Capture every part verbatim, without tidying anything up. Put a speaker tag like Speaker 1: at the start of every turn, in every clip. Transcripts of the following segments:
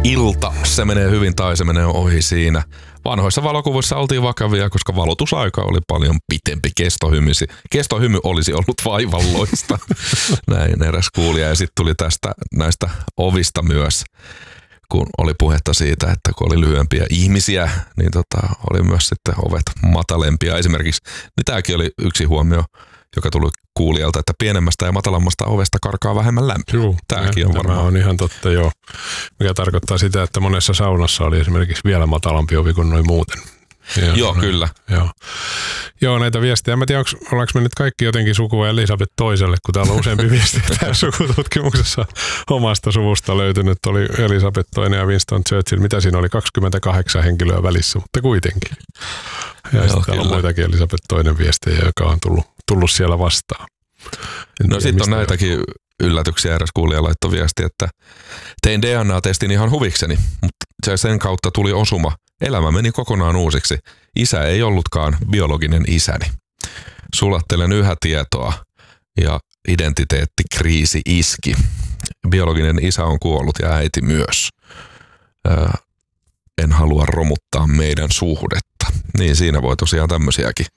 Speaker 1: ilta, se menee hyvin tai se menee ohi siinä. Vanhoissa valokuvissa oltiin vakavia, koska valotusaika oli paljon pitempi. Kestohymy, kestohymy olisi ollut vaivalloista. Näin eräs kuulija. Ja sitten tuli tästä näistä ovista myös, kun oli puhetta siitä, että kun oli lyhyempiä ihmisiä, niin tota, oli myös sitten ovet matalempia. Esimerkiksi, niin tämäkin oli yksi huomio, joka tuli kuulijalta, että pienemmästä ja matalammasta ovesta karkaa vähemmän lämpöä.
Speaker 2: Juu,
Speaker 1: tämäkin on varmaan.
Speaker 2: Tämä on ihan totta, joo. Mikä tarkoittaa sitä, että monessa saunassa oli esimerkiksi vielä matalampi ovi kuin noin muuten.
Speaker 1: Ja joo, no, kyllä.
Speaker 2: Joo. joo, näitä viestejä. En mä tiedä, onko, ollaanko me nyt kaikki jotenkin sukua Elisabeth toiselle, kun täällä on useampi viesti täällä sukututkimuksessa omasta suvusta löytynyt. Oli Elisabeth toinen ja Winston Churchill. Mitä siinä oli? kaksikymmentäkahdeksan henkilöä välissä, mutta kuitenkin. Ja joo, sitten täällä on muitakin Elisabeth toinen viestejä, joka on tullut, tullut siellä vastaan. En
Speaker 1: no sitten on näitäkin johtuu. Yllätyksiä. Eräs kuulija laittoi viesti, että tein D N A-testin ihan huvikseni, mutta sen kautta tuli osuma. Elämä meni kokonaan uusiksi. Isä ei ollutkaan biologinen isäni. Sulattelen yhä tietoa ja identiteettikriisi iski. Biologinen isä on kuollut ja äiti myös. Öö, en halua romuttaa meidän suhdetta. Niin siinä voi tosiaan tämmöisiäkin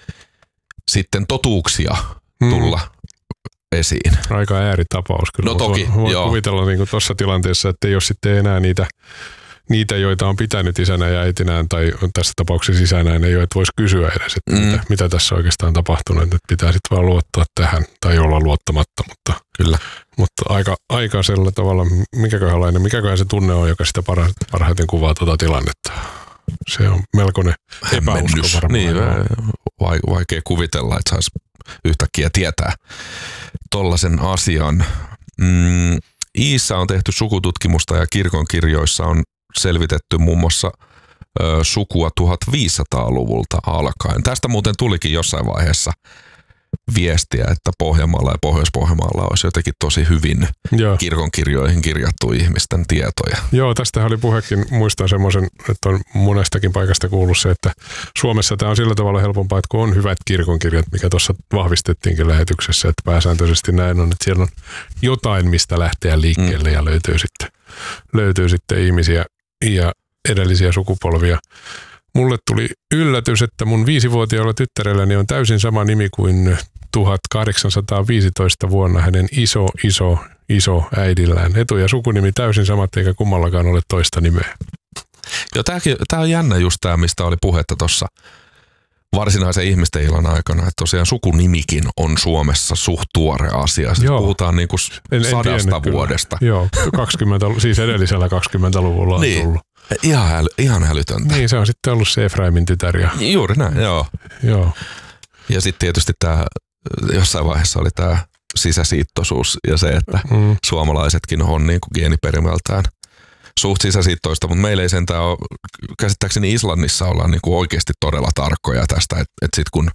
Speaker 1: sitten totuuksia tulla hmm. esiin.
Speaker 2: Aika ääritapaus kyllä.
Speaker 1: No toki,
Speaker 2: voi
Speaker 1: joo.
Speaker 2: kuvitella niin tuossa tilanteessa, että ei ole sitten enää niitä Niitä, joita on pitänyt isänä ja äitinään tai tässä tapauksessa isänään, ei ole, että voisi kysyä edes, että mm. mitä, mitä tässä oikeastaan on tapahtunut. Että pitää sitten vaan luottaa tähän tai olla luottamatta, mutta,
Speaker 1: Kyllä.
Speaker 2: mutta aika, aika sellainen tavalla, mikäköhänlainen, mikäköhän se tunne on, joka sitä parha, parhaiten kuvaa tuota tilannetta. Se on melkoinen epäusko varmaan.
Speaker 1: Niin, vaikea kuvitella, että saisi yhtäkkiä tietää tollaisen asian. Mm, Iissä on tehty sukututkimusta ja kirkonkirjoissa on selvitetty muun muassa ö, sukua tuhatviisisataaluvulta alkaen. Tästä muuten tulikin jossain vaiheessa viestiä, että Pohjanmaalla ja Pohjois-Pohjanmaalla olisi jotenkin tosi hyvin Joo. kirkonkirjoihin kirjattu ihmisten tietoja.
Speaker 2: Joo, tästähän oli puhekin. Muistan semmoisen, että on monestakin paikasta kuullut se, että Suomessa tämä on sillä tavalla helpompaa, että kun on hyvät kirkonkirjat, mikä tuossa vahvistettiinkin lähetyksessä, että pääsääntöisesti näin on, että siellä on jotain, mistä lähteä liikkeelle mm. ja löytyy sitten, löytyy sitten ihmisiä ja edellisiä sukupolvia. Mulle tuli yllätys, että mun viisivuotiaalla tyttärelläni on täysin sama nimi kuin tuhatkahdeksansataaviisitoista vuonna hänen iso, iso, iso äidillään. Etu- ja sukunimi täysin samat, eikä kummallakaan ole toista nimeä.
Speaker 1: Joo, tämä on jännä just tämä, mistä oli puhetta tuossa varsinaisen ihmisten illan aikana, että tosiaan sukunimikin on Suomessa suht tuore asia. Sitten Joo. puhutaan niin kuin en, sadasta en vuodesta.
Speaker 2: Kyllä. Joo, kaksikymmentä, siis edellisellä kaksikymmentäluvulla on niin. tullut.
Speaker 1: Ihan, häly, ihan hälytöntä.
Speaker 2: Niin, se on sitten ollut se Efraimin tytär. Ja...
Speaker 1: Juuri näin, joo.
Speaker 2: joo.
Speaker 1: Ja sitten tietysti tämä, jossain vaiheessa oli tämä sisäsiittoisuus ja se, että mm. suomalaisetkin on niin kuin geeniperimältään suht sisäsiittoista, mutta meillä ei sentään ole, käsittääkseni Islannissa ollaan niin kuin oikeasti todella tarkkoja tästä, että et sitten kun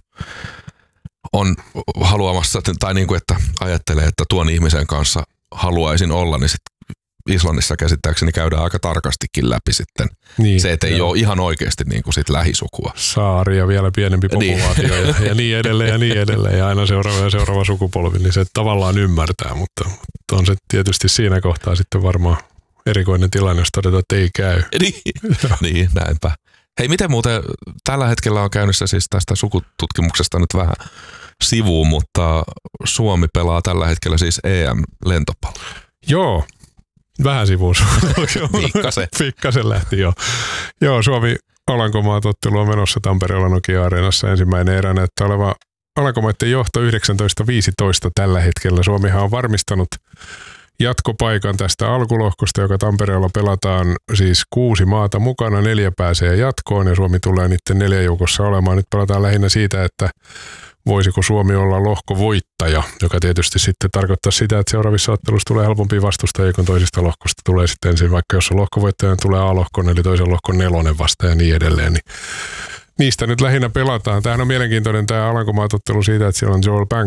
Speaker 1: on haluamassa, tai niin kuin, että ajattelee, että tuon ihmisen kanssa haluaisin olla, niin sitten Islannissa käsittääkseni käydään aika tarkastikin läpi sitten niin, se, että ei joo. ole ihan oikeasti niin kuin sit lähisukua.
Speaker 2: Saari ja vielä pienempi populaatio niin. ja, ja niin edelleen ja niin edelleen ja aina seuraava ja seuraava sukupolvi, niin se tavallaan ymmärtää, mutta, mutta on se tietysti siinä kohtaa sitten varmaan erikoinen tilanne, jos todetaan, että ei käy.
Speaker 1: Niin, niin näinpä. Hei, miten muuten tällä hetkellä on käynnissä siis tästä sukututkimuksesta nyt vähän sivuun, mutta Suomi pelaa tällä hetkellä siis E M-lentopallo.
Speaker 2: Joo. Vähän sivuun.
Speaker 1: Pikkasen.
Speaker 2: Pikkasen lähti, joo. Joo, Suomi Alankomaat ottelu on menossa Tampereella Nokia-areenassa. Ensimmäinen erä näyttää oleva Alankomaiden johto yhdeksäntoista viisitoista tällä hetkellä. Suomihan on varmistanut jatkopaikan tästä alkulohkosta, joka Tampereella pelataan siis kuusi maata mukana. Neljä pääsee jatkoon ja Suomi tulee niiden neljä joukossa olemaan. Nyt pelataan lähinnä siitä, että voisiko Suomi olla lohkovoittaja, joka tietysti sitten tarkoittaa sitä, että seuraavissa otteluissa tulee helpompia vastustajia, kun toisista lohkosta tulee sitten ensin, vaikka jos on lohkovoittaja, tulee A-lohkon, eli toisen lohkon nelonen vasta ja niin edelleen. Niin niistä nyt lähinnä pelataan. Tämähän on mielenkiintoinen tämä Alankomaat-ottelu siitä, että siellä on Joel Banks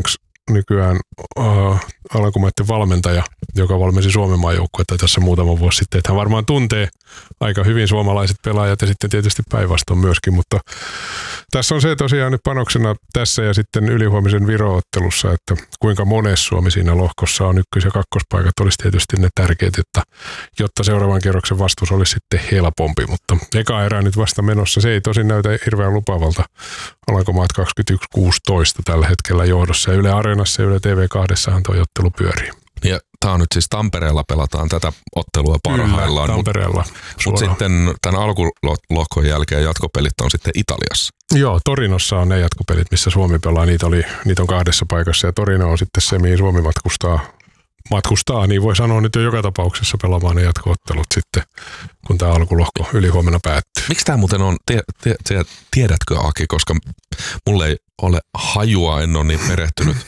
Speaker 2: nykyään uh, Alankomaiden valmentaja, joka valmensi Suomen maajoukkuetta tässä muutama vuosi sitten. Että hän varmaan tuntee aika hyvin suomalaiset pelaajat ja sitten tietysti päinvastoin myöskin, mutta tässä on se tosiaan nyt panoksena tässä ja sitten ylihuomisen Viro-ottelussa, että kuinka monessa Suomi siinä lohkossa on ykkös- ja kakkospaikat olisi tietysti ne tärkeät, että, jotta seuraavan kierroksen vastuus olisi sitten helpompi, mutta eka erä nyt vasta menossa. Se ei tosin näytä hirveän lupaavalta. Alankomaat kaksikymmentäyksi kuusitoista tällä hetkellä johdossa ja Yle Areenassa ja Yle T V kahdessahan tuo ottelu pyörii.
Speaker 1: Ja tämä on nyt siis Tampereella pelataan tätä ottelua parhaillaan.
Speaker 2: Kyllä, Tampereella.
Speaker 1: Mutta mut sitten tämän alkulohkon jälkeen jatkopelit on sitten Italiassa.
Speaker 2: Joo, Torinossa on ne jatkopelit, missä Suomi pelaa. Niitä, oli, niitä on kahdessa paikassa ja Torino on sitten se, mihin Suomi matkustaa. Matkustaa, niin voi sanoa nyt jo joka tapauksessa pelaamaan ne jatko-ottelut sitten, kun tämä alkulohko ylihuomenna päättyy.
Speaker 1: Miksi tämä muuten on, tie, tie, tie, tiedätkö Aki, koska mulle ei ole hajua, en ole niin perehtynyt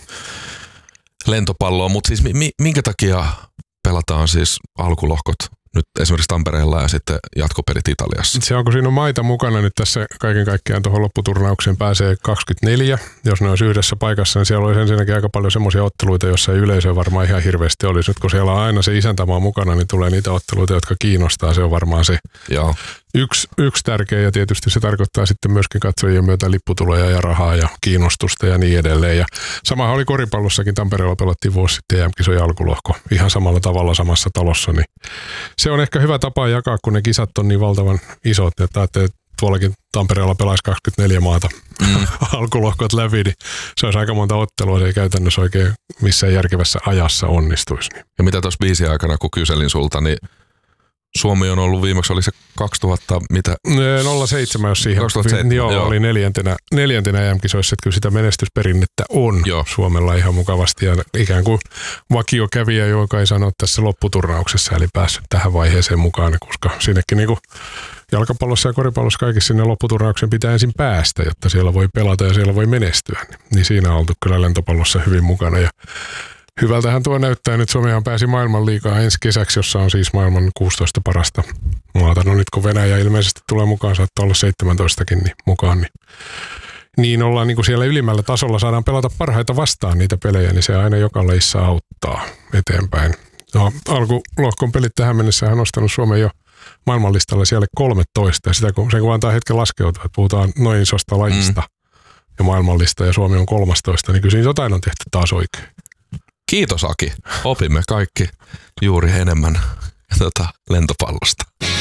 Speaker 1: lentopalloon, mutta siis mi, minkä takia pelataan siis alkulohkot nyt esimerkiksi Tampereella ja sitten jatkopelit Italiassa?
Speaker 2: Se on, kun siinä on maita mukana nyt tässä kaiken kaikkiaan tuohon lopputurnaukseen pääsee kaksikymmentäneljä. Jos ne olisi yhdessä paikassa, niin siellä olisi ensinnäkin aika paljon semmoisia otteluita, joissa ei yleisöä varmaan ihan hirveästi olisi. Nyt kun siellä on aina se isäntämaa mukana, niin tulee niitä otteluita, jotka kiinnostaa. Se on varmaan se
Speaker 1: Joo.
Speaker 2: Yksi, yksi tärkeä ja tietysti se tarkoittaa sitten myöskin katsojien myötä lipputuloja ja rahaa ja kiinnostusta ja niin edelleen. Ja samahan oli koripallossakin, Tampereella pelattiin vuosi sitten E M-kisojen alkulohko ihan samalla tavalla samassa talossa. Niin se on ehkä hyvä tapa jakaa, kun ne kisat on niin valtavan isot. Että ajattelee, että tuollakin Tampereella pelaisi kaksikymmentäneljä maata mm. alkulohkot läpi, niin se olisi aika monta ottelua. Se ei käytännössä oikein missään järkevässä ajassa onnistuisi.
Speaker 1: Ja mitä tuossa biisin aikana, kun kyselin sulta, niin Suomi on ollut viimeksi, oli se kaksituhatta, mitä?
Speaker 2: nolla seitsemän, jos siihen.
Speaker 1: kaksituhattaseitsemän,
Speaker 2: joo, joo, oli neljäntenä, neljäntenä E M-kisoissa, että kyllä sitä menestysperinnettä on joo. Suomella ihan mukavasti. Ja ikään kuin vakiokävijä, joka ei sano tässä lopputurnauksessa, eli päässyt tähän vaiheeseen mukaan, koska sinnekin niin kuin jalkapallossa ja koripallossa kaikissa sinne lopputurnaukseen pitää ensin päästä, jotta siellä voi pelata ja siellä voi menestyä. Niin siinä on oltu kyllä lentopallossa hyvin mukana ja hyvältähän tuo näyttää. Nyt Suomihan pääsi maailmanliigaan ensi kesäksi, jossa on siis maailman kuusitoista parasta maata. No nyt kun Venäjä ilmeisesti tulee mukaan, saattaa olla seitsemäntoistakin niin mukaan, niin, niin ollaan niin kuin siellä ylimmällä tasolla, saadaan pelata parhaita vastaan niitä pelejä, niin se aina joka lajissa auttaa eteenpäin. No, alkulohkon pelit tähän mennessä on nostanut Suomen jo maailmanlistalla siellä kolmetoista, ja sitä kun, sen kun antaa hetken laskeutua, että puhutaan noin isosta lajista mm. ja maailmanlista, ja Suomi on kolmastoista, niin kyllä siinä jotain on tehty taas oikein.
Speaker 1: Kiitos Aki. Opimme kaikki juuri enemmän tota, lentopallosta.